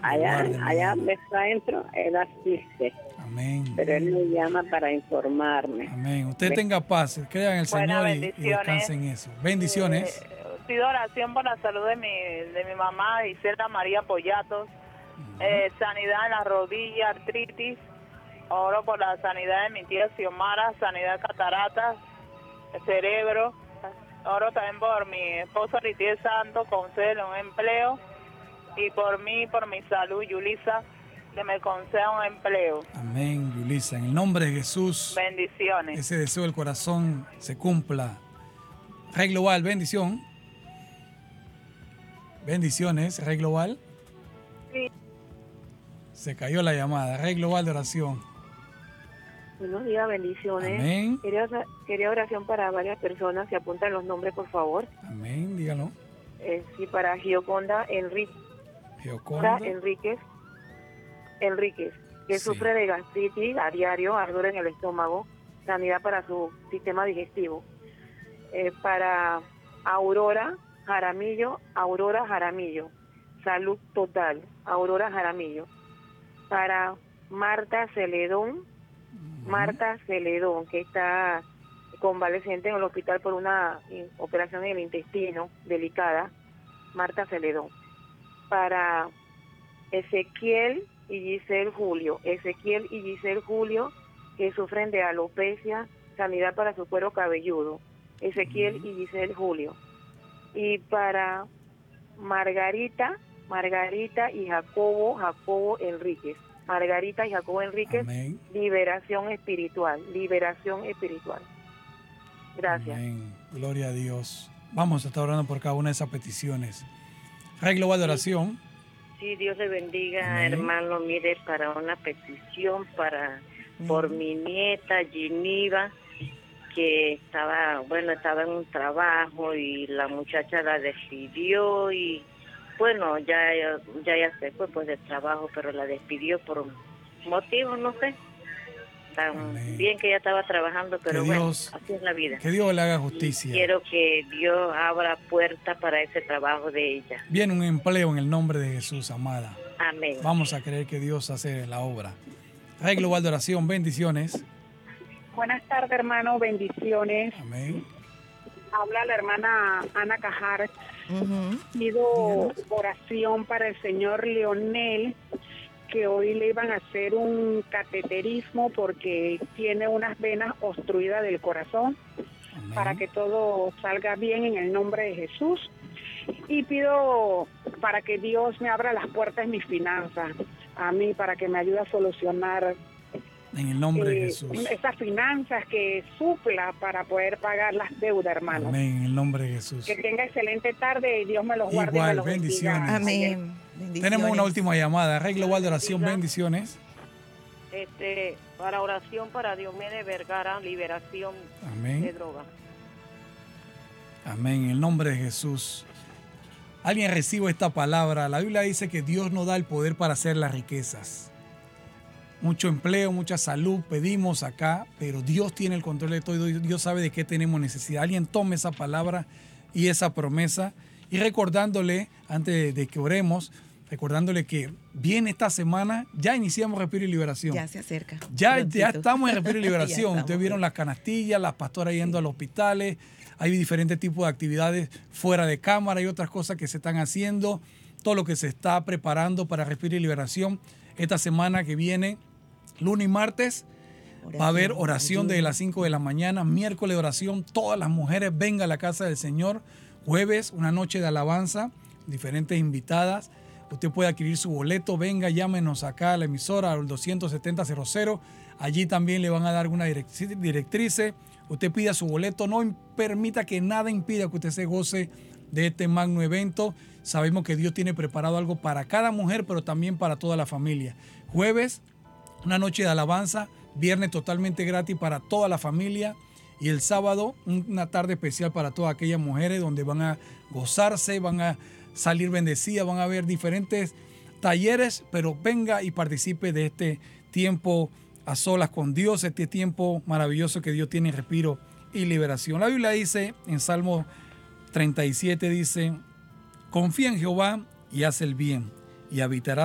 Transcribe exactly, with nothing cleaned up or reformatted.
Allá, guarde, allá hermana. donde está adentro, él asiste, Amén. pero él me llama para informarme. Amén. Usted ¿Ve? tenga paz, crea en el Buenas Señor y, y bendiciones. descanse en eso. Bendiciones. Eh, pido oración por la salud de mi, de mi mamá, Iselda María Pollatos. Eh, sanidad en la rodilla, artritis. Oro por la sanidad de mi tía Xiomara, sanidad de cataratas, cerebro. Oro también por mi esposo Ritiel Santo, concédele un empleo. Y por mí, por mi salud, Yulisa, que me conceda un empleo. Amén, Yulisa. En el nombre de Jesús, Bendiciones. ese deseo del corazón se cumpla. Rey Global, bendición. Bendiciones, Rey Global. Sí. Se cayó la llamada. Rey Global de oración. Buenos días, bendiciones. Amén. Quería, quería oración para varias personas. Se apuntan los nombres, por favor. Amén, dígalo. Eh, sí, para Gioconda Enrique Gioconda. Enríquez, Enríquez, que Sí. sufre de gastritis a diario, ardor en el estómago, sanidad para su sistema digestivo. Eh, para Aurora Jaramillo, Aurora Jaramillo, salud total, Aurora Jaramillo. Para Marta Celedón, Marta Celedón, que está convaleciente en el hospital por una in- operación en el intestino delicada, Marta Celedón. Para Ezequiel y Giselle Julio, Ezequiel y Giselle Julio, que sufren de alopecia, sanidad para su cuero cabelludo, Ezequiel y Giselle Julio. Y para Margarita, Margarita y Jacobo, Jacobo Enríquez, Margarita y Jacobo Enríquez, Amén. liberación espiritual, liberación espiritual. Gracias. Amén. Gloria a Dios. Vamos a estar orando por cada una de esas peticiones. Rey Global de oración. Sí, Dios le bendiga, Amén. hermano. Mire, para una petición para por mi nieta Giniva, que estaba, bueno, estaba en un trabajo y la muchacha la despidió y, bueno, ya ya, ya se fue pues del trabajo, pero la despidió por motivos, no sé, tan Amén. bien que ella estaba trabajando, pero Que bueno, Dios- así es la vida. Que Dios le haga Y justicia. quiero que Dios abra puerta para ese trabajo de ella. Viene un empleo en el nombre de Jesús, amada. Amén. Vamos a creer que Dios hace la obra. Rey Global de oración, bendiciones. Buenas tardes, hermano, bendiciones. Amén. Habla la hermana Ana Cajar. Ujú. Pido oración para el señor Leonel, que hoy le iban a hacer un cateterismo porque tiene unas venas obstruidas del corazón, Amén. para que todo salga bien en el nombre de Jesús. Y pido para que Dios me abra las puertas de mis finanzas, a mí, para que me ayude a solucionar En el nombre de eh, Jesús. esas finanzas, que supla para poder pagar las deudas, hermano. Amén. En el nombre de Jesús. Que tenga excelente tarde y Dios me los guarde y Igual, me los bendiga. bendiciones. Amén. Bendiciones. Tenemos una última llamada. Rey Global de oración, bendiciones. Este, para oración para Diomedes Vergara, liberación de Amén. droga. Amén. En el nombre de Jesús. Alguien recibe esta palabra. La Biblia dice que Dios nos da el poder para hacer las riquezas. Mucho empleo, mucha salud pedimos acá, pero Dios tiene el control de todo. Dios sabe de qué tenemos necesidad. Alguien tome esa palabra y esa promesa y recordándole, antes de, de que oremos, recordándole que viene esta semana, ya iniciamos Respiro y Liberación. Ya se acerca. Ya, Prontito. ya estamos en Respiro y Ya Liberación. estamos. Ustedes vieron las canastillas, las pastoras yendo a los hospitales. Hay diferentes tipos de actividades fuera de cámara y otras cosas que se están haciendo. Todo lo que se está preparando para Respiro y Liberación. Esta semana que viene, lunes y martes, Oración, va a haber oración desde ayuno. las cinco de la mañana. Miércoles oración. Todas las mujeres vengan a la casa del Señor. Jueves, una noche de alabanza. Diferentes invitadas. Usted puede adquirir su boleto, venga, llámenos acá a la emisora al doscientos setenta cero cero. Allí también le van a dar una direc- directrices. Usted pida su boleto, no permita que nada impida que usted se goce de este magno evento. Sabemos que Dios tiene preparado algo para cada mujer, pero también para toda la familia. Jueves, una noche de alabanza. Viernes totalmente gratis para toda la familia. Y el sábado, una tarde especial para todas aquellas mujeres donde van a gozarse, van a salir bendecidas, van a ver diferentes talleres, pero venga y participe de este tiempo a solas con Dios, este tiempo maravilloso que Dios tiene en respiro y liberación. La Biblia dice en Salmo treinta y siete, dice, confía en Jehová y haz el bien y habitarás